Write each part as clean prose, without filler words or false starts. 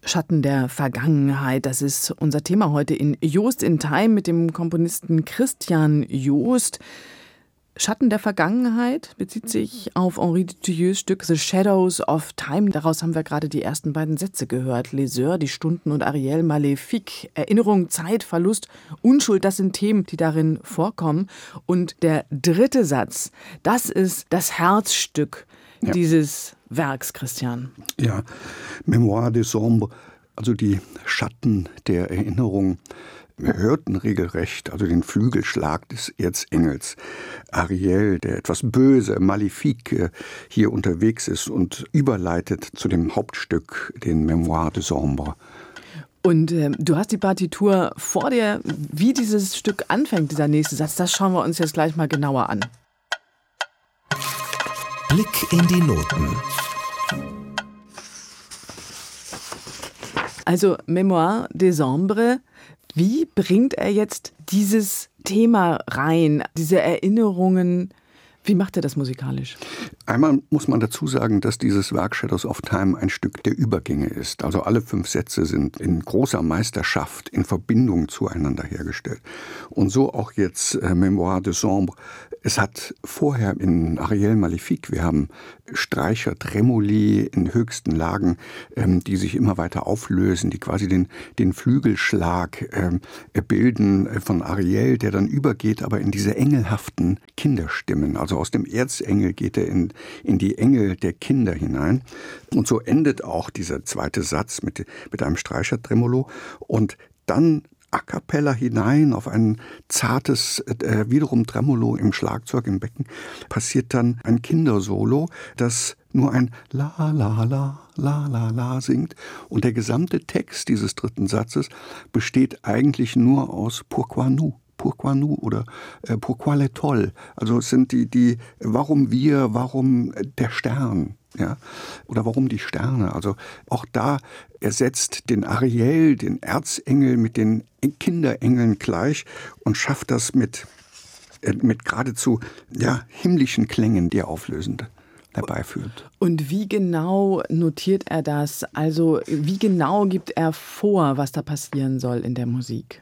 Schatten der Vergangenheit, das ist unser Thema heute in Joost in Time mit dem Komponisten Christian Joost. Schatten der Vergangenheit bezieht sich auf Henri Dutilleux Stück The Shadows of Time. Daraus haben wir gerade die ersten beiden Sätze gehört. Les Heures, die Stunden und Ariel Maléfique. Erinnerung, Zeit, Verlust, Unschuld, das sind Themen, die darin vorkommen. Und der dritte Satz, das ist das Herzstück dieses Werks, Christian. Ja, Mémoires des Ombres, also die Schatten der Erinnerung. Wir hörten regelrecht, also den Flügelschlag des Erzengels. Ariel, der etwas böse, Maléfique hier unterwegs ist und überleitet zu dem Hauptstück, den Mémoires des Ombres. Und du hast die Partitur vor dir, wie dieses Stück anfängt, dieser nächste Satz. Das schauen wir uns jetzt gleich mal genauer an. Blick in die Noten. Also Mémoires des Ombres. Wie bringt er jetzt dieses Thema rein, diese Erinnerungen? Wie macht er das musikalisch? Einmal muss man dazu sagen, dass dieses Werk Shadows of Time ein Stück der Übergänge ist. Also alle 5 Sätze sind in großer Meisterschaft in Verbindung zueinander hergestellt. Und so auch jetzt Mémoires des Ombres. Es hat vorher in Ariel Maléfique, wir haben Streicher, Tremoli in höchsten Lagen, die sich immer weiter auflösen, die quasi den Flügelschlag bilden von Ariel, der dann übergeht, aber in diese engelhaften Kinderstimmen. Also aus dem Erzengel geht er in die Engel der Kinder hinein. Und so endet auch dieser zweite Satz mit einem Streichertremolo. Und dann a cappella hinein auf ein zartes, wiederum Tremolo im Schlagzeug, im Becken, passiert dann ein Kindersolo, das nur ein La, La, La, La, La, La singt. Und der gesamte Text dieses dritten Satzes besteht eigentlich nur aus Pourquoi nous? Pourquoi nous oder Pourquoi l'étoile? Also es sind die warum wir, warum der Stern, ja? Oder warum die Sterne? Also auch da ersetzt den Ariel, den Erzengel mit den Kinderengeln gleich und schafft das mit geradezu himmlischen Klängen, die er auflösend herbeiführt. Und wie genau notiert er das? Also wie genau gibt er vor, was da passieren soll in der Musik?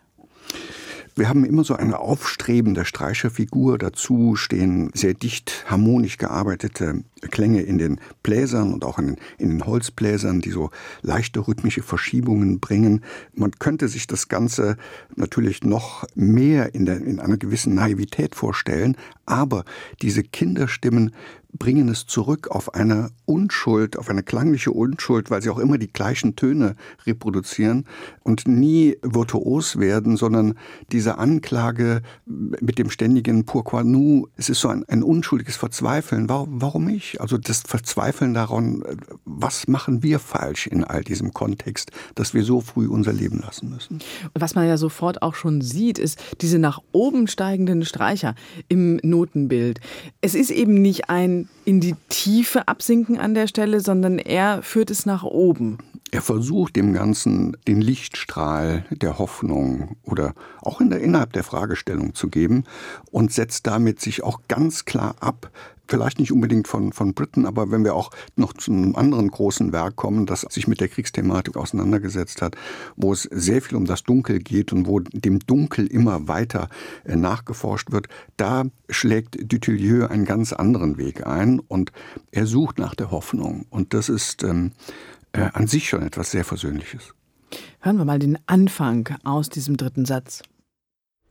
Wir haben immer so eine aufstrebende Streicherfigur. Dazu stehen sehr dicht harmonisch gearbeitete Klänge in den Bläsern und auch in den Holzbläsern, die so leichte rhythmische Verschiebungen bringen. Man könnte sich das Ganze natürlich noch mehr in einer gewissen Naivität vorstellen, aber diese Kinderstimmen bringen es zurück auf eine Unschuld, auf eine klangliche Unschuld, weil sie auch immer die gleichen Töne reproduzieren und nie virtuos werden, sondern diese Anklage mit dem ständigen Pourquoi nous, es ist so ein unschuldiges Verzweifeln. Warum ich? Also das Verzweifeln daran, was machen wir falsch in all diesem Kontext, dass wir so früh unser Leben lassen müssen. Was man ja sofort auch schon sieht, ist diese nach oben steigenden Streicher im Notenbild. Es ist eben nicht ein in die Tiefe absinken an der Stelle, sondern er führt es nach oben. Er versucht dem Ganzen den Lichtstrahl der Hoffnung oder auch innerhalb der Fragestellung zu geben und setzt damit sich auch ganz klar ab. Vielleicht nicht unbedingt von Britten, aber wenn wir auch noch zu einem anderen großen Werk kommen, das sich mit der Kriegsthematik auseinandergesetzt hat, wo es sehr viel um das Dunkel geht und wo dem Dunkel immer weiter nachgeforscht wird, da schlägt Dutilleux einen ganz anderen Weg ein und er sucht nach der Hoffnung. Und das ist an sich schon etwas sehr Versöhnliches. Hören wir mal den Anfang aus diesem dritten Satz.